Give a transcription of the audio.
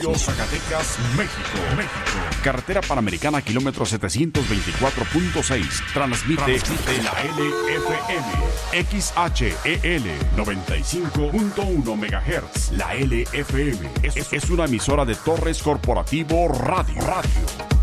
Zacatecas, México. Carretera Panamericana, kilómetro 724.6. Transmite la LFM. XHEL 95.1 MHz. La LFM es una emisora de Torres Corporativo Radio.